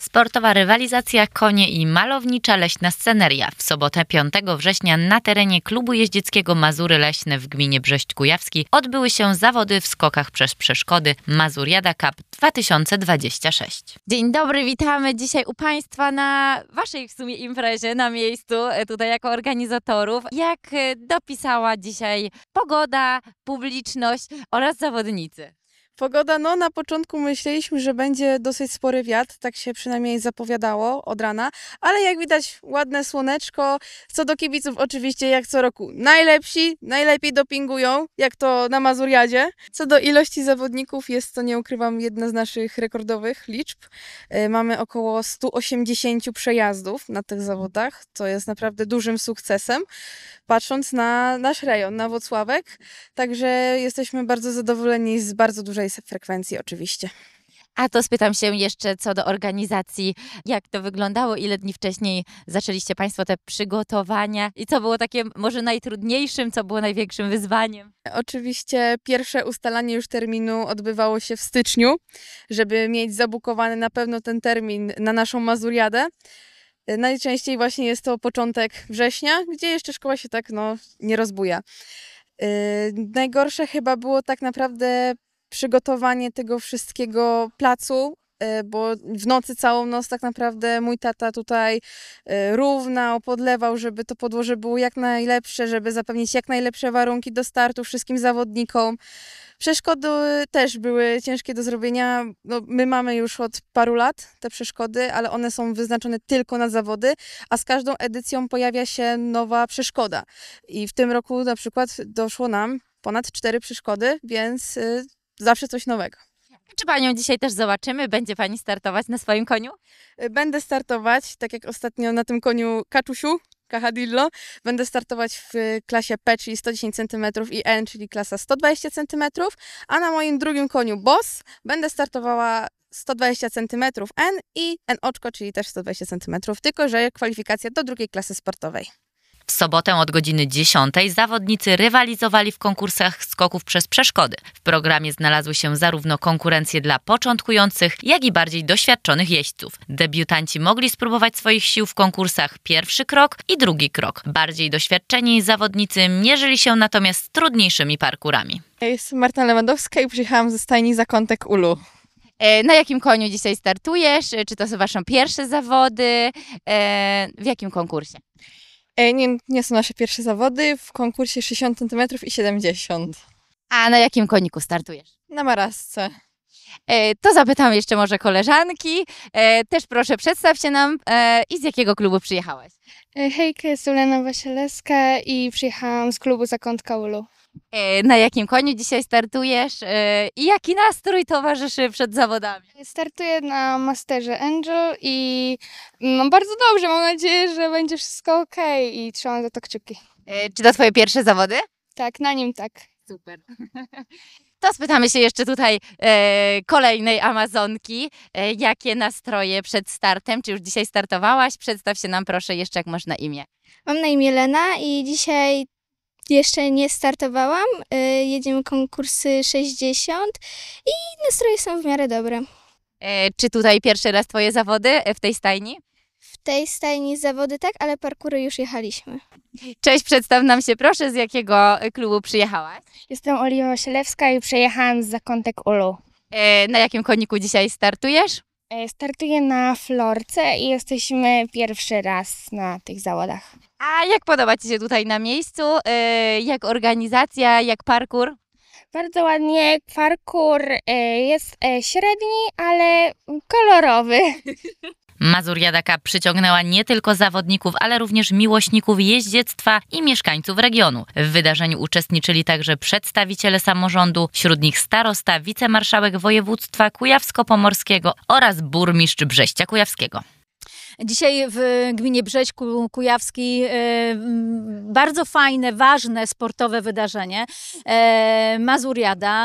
Sportowa rywalizacja, konie i malownicza leśna sceneria. W sobotę 5 września na terenie klubu jeździeckiego Mazury Leśne w gminie Brześć Kujawski odbyły się zawody w skokach przez przeszkody Mazuriada Cup 2026. Dzień dobry, witamy dzisiaj u Państwa na Waszej w sumie imprezie na miejscu, tutaj jako organizatorów. Jak dopisała dzisiaj pogoda, publiczność oraz zawodnicy? Pogoda, na początku myśleliśmy, że będzie dosyć spory wiatr, tak się przynajmniej zapowiadało od rana, ale jak widać ładne słoneczko. Co do kibiców oczywiście jak co roku najlepsi, najlepiej dopingują, jak to na Mazuriadzie. Co do ilości zawodników jest to, nie ukrywam, jedna z naszych rekordowych liczb. Mamy około 180 przejazdów na tych zawodach, co jest naprawdę dużym sukcesem, patrząc na nasz rejon, na Włocławek. Także jesteśmy bardzo zadowoleni z bardzo dużej frekwencji oczywiście. A to spytam się jeszcze co do organizacji, jak to wyglądało, ile dni wcześniej zaczęliście Państwo te przygotowania i co było takie może najtrudniejszym, co było największym wyzwaniem? Oczywiście pierwsze ustalanie już terminu odbywało się w styczniu, żeby mieć zabukowany na pewno ten termin na naszą Mazuriadę. Najczęściej właśnie jest to początek września, gdzie jeszcze szkoła się tak nie rozbuja. Najgorsze chyba było tak naprawdę przygotowanie tego wszystkiego placu, bo w nocy całą noc tak naprawdę mój tata tutaj równał, podlewał, żeby to podłoże było jak najlepsze, żeby zapewnić jak najlepsze warunki do startu wszystkim zawodnikom. Przeszkody też były ciężkie do zrobienia. My mamy już od paru lat te przeszkody, ale one są wyznaczone tylko na zawody, a z każdą edycją pojawia się nowa przeszkoda. I w tym roku na przykład doszło nam ponad 4 przeszkody, więc zawsze coś nowego. Czy Panią dzisiaj też zobaczymy? Będzie Pani startować na swoim koniu? Będę startować, tak jak ostatnio na tym koniu Kaczusiu, Cajadillo. Będę startować w klasie P, czyli 110 cm i N, czyli klasa 120 cm, a na moim drugim koniu Boss będę startowała 120 cm N i N oczko, czyli też 120 cm, tylko że kwalifikacja do drugiej klasy sportowej. W sobotę od godziny 10 zawodnicy rywalizowali w konkursach skoków przez przeszkody. W programie znalazły się zarówno konkurencje dla początkujących, jak i bardziej doświadczonych jeźdźców. Debiutanci mogli spróbować swoich sił w konkursach pierwszy krok i drugi krok. Bardziej doświadczeni zawodnicy mierzyli się natomiast z trudniejszymi parkurami. Ja jestem Marta Lewandowska i przyjechałam ze stajni Zakątek Ulu. Na jakim koniu dzisiaj startujesz? Czy to są Wasze pierwsze zawody? W jakim konkursie? Nie są nasze pierwsze zawody, w konkursie 60 cm i 70. A na jakim koniku startujesz? Na Marasce. To zapytam jeszcze może koleżanki. Też proszę przedstaw się nam i z jakiego klubu przyjechałaś? Hejka, jest Ulena Wasielewska i przyjechałam z klubu Zakątka Ulu. Na jakim koniu dzisiaj startujesz i jaki nastrój towarzyszy przed zawodami? Startuję na Masterze Angel i bardzo dobrze, mam nadzieję, że będzie wszystko ok i trzymam za to kciuki. Czy to Twoje pierwsze zawody? Tak, na nim tak. Super. To spytamy się jeszcze tutaj kolejnej Amazonki. Jakie nastroje przed startem? Czy już dzisiaj startowałaś? Przedstaw się nam proszę jeszcze, jak masz na imię. Mam na imię Lena i dzisiaj jeszcze nie startowałam. Jedziemy konkursy 60 i nastroje są w miarę dobre. Czy tutaj pierwszy raz Twoje zawody w tej stajni? W tej stajni zawody tak, ale parkury już jechaliśmy. Cześć, przedstaw nam się proszę, z jakiego klubu przyjechałaś? Jestem Oliwa Wasielewska i przyjechałam z Zakątek Ulu. Na jakim koniku dzisiaj startujesz? Startuję na Florce i jesteśmy pierwszy raz na tych zawodach. A jak podoba Ci się tutaj na miejscu? Jak organizacja, jak parkour? Bardzo ładnie, parkour jest średni, ale kolorowy. Mazuriada Cup przyciągnęła nie tylko zawodników, ale również miłośników jeździectwa i mieszkańców regionu. W wydarzeniu uczestniczyli także przedstawiciele samorządu, wśród nich starosta, wicemarszałek województwa kujawsko-pomorskiego oraz burmistrz Brześcia Kujawskiego. Dzisiaj w gminie Brześć Kujawski bardzo fajne, ważne sportowe wydarzenie, Mazuriada.